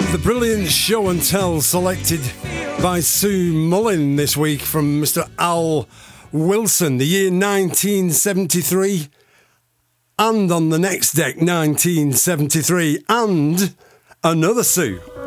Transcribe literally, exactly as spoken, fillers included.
The brilliant Show and Tell selected by Sue Mullin this week from Mister Al Wilson, the year nineteen seventy-three, and on the next deck nineteen seventy-three, and another Sue.